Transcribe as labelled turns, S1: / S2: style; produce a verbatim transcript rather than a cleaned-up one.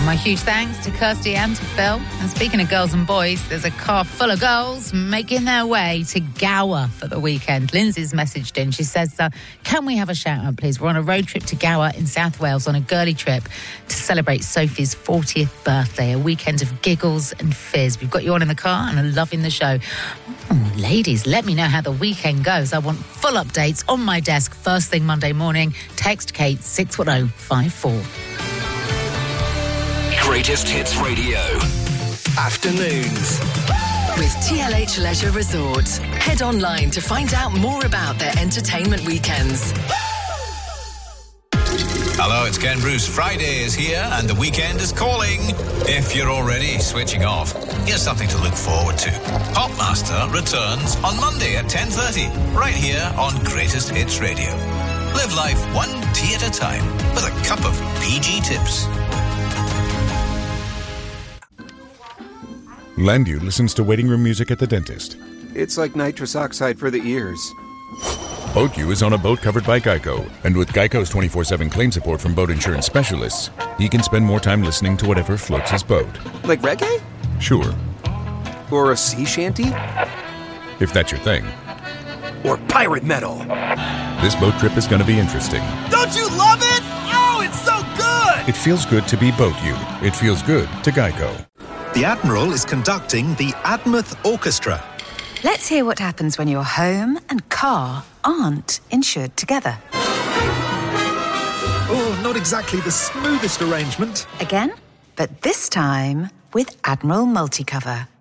S1: my huge thanks to Kirsty and to Phil. And speaking of girls and boys, there's a car full of girls making their way to Gower for the weekend. Lindsay's messaged in. She says, uh, can we have a shout out, please? We're on a road trip to Gower in South Wales on a girly trip to celebrate Sophie's fortieth birthday, a weekend of giggles and fizz. We've got you on in the car and are loving the show. Oh, ladies, let me know how the weekend goes. I want full updates on my desk first thing Monday morning. Text Kate six one zero five four.
S2: Greatest Hits Radio. Afternoons.
S3: With T L H Leisure Resorts. Head online to find out more about their entertainment weekends.
S4: Hello, it's Ken Bruce. Friday is here and the weekend is calling. If you're already switching off, here's something to look forward to. Popmaster returns on Monday at ten thirty, right here on Greatest Hits Radio. Live life one tea at a time with a cup of P G Tips.
S5: Landu listens to waiting room music at the dentist.
S6: It's like nitrous oxide for the ears.
S5: BoatU is on a boat covered by Geico, and with Geico's twenty-four seven claim support from boat insurance specialists, he can spend more time listening to whatever floats his boat.
S6: Like reggae?
S5: Sure.
S6: Or a sea shanty?
S5: If that's your thing.
S6: Or pirate metal.
S5: This boat trip is going to be interesting.
S7: Don't you love it? Oh, it's so good!
S5: It feels good to be BoatU. It feels good to Geico.
S8: The Admiral is conducting the Admouth Orchestra.
S9: Let's hear what happens when your home and car aren't insured together.
S8: Oh, not exactly the smoothest arrangement.
S9: Again, but this time with Admiral Multicover.